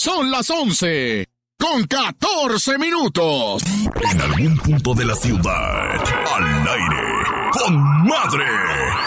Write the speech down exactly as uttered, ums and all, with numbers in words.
Son las once con catorce minutos. En algún punto de la ciudad, al aire, con Madre.